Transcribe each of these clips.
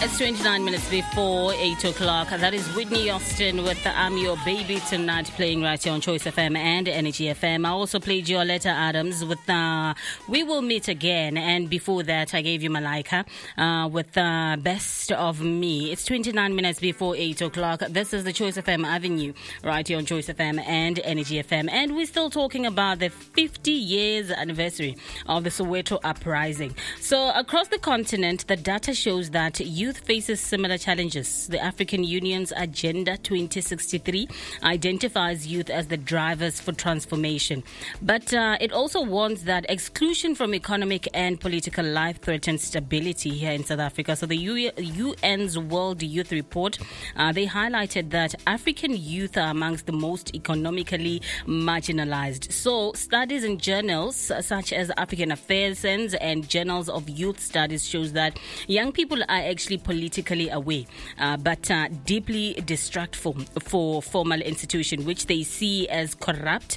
It's 29 minutes before 8 o'clock. That is Whitney Austin with I'm Your Baby Tonight, playing right here on Choice FM and Energy FM. I also played Violetta Adams with We Will Meet Again. And before that, I gave you Malaika with Best of Me. It's 29 minutes before 8 o'clock. This is the Choice FM Avenue, right here on Choice FM and Energy FM. And we're still talking about the 50 years anniversary of the Soweto uprising. So across the continent, the data shows that youth faces similar challenges. The African Union's Agenda 2063 identifies youth as the drivers for transformation. But it also warns that exclusion from economic and political life threatens stability here in South Africa. So the UN's World Youth Report, they highlighted that African youth are amongst the most economically marginalized. So studies in journals such as African Affairs and Journals of Youth Studies shows that young people are actually politically aware, but deeply distrustful for formal institutions, which they see as corrupt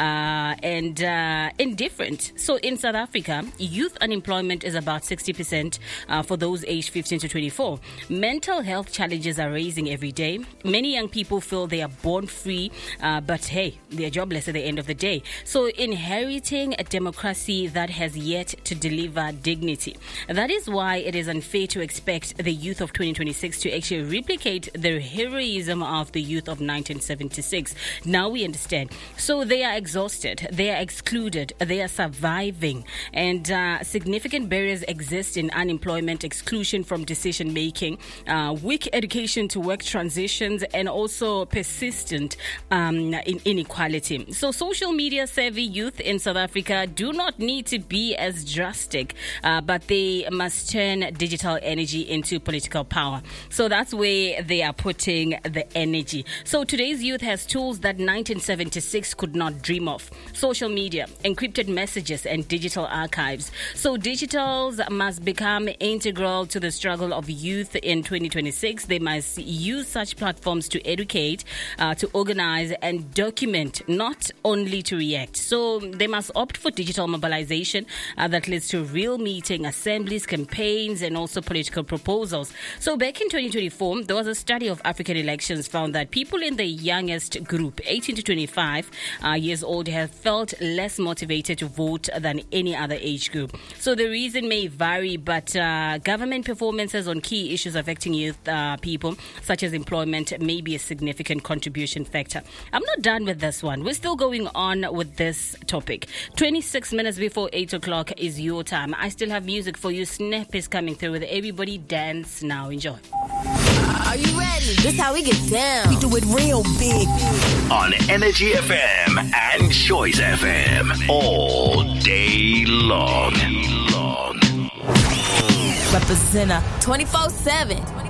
and indifferent. So in South Africa, youth unemployment is about 60% for those aged 15 to 24. Mental health challenges are rising every day. Many young people feel they are born free, but hey, they are jobless at the end of the day. So inheriting a democracy that has yet to deliver dignity. That is why it is unfair to expect the youth of 2026 to actually replicate the heroism of the youth of 1976. Now we understand. So they are exhausted, they are excluded, they are surviving, and significant barriers exist in unemployment, exclusion from decision making, weak education to work transitions, and also persistent inequality. So social media savvy youth in South Africa do not need to be as drastic, but they must turn digital energy into political power. So that's where they are putting the energy. So today's youth has tools that 1976 could not dream of. Social media, encrypted messages, and digital archives. So digitals must become integral to the struggle of youth in 2026. They must use such platforms to educate, to organize, and document, not only to react. So they must opt for digital mobilization that leads to real meeting, assemblies, campaigns, and also political proposals. So back in 2024, there was a study of African elections found that people in the youngest group, 18 to 25 years old, have felt less motivated to vote than any other age group. So the reason may vary, but government performances on key issues affecting youth people, such as employment, may be a significant contribution factor. I'm not done with this one. We're still going on with this topic. 26 minutes before 8 o'clock is your time. I still have music for you. Snap is coming through with Everybody Dance Now. Enjoy. Are you ready? This how we get down. We do it real big. On Energy FM and Choice FM. All day long. Representer 24/7.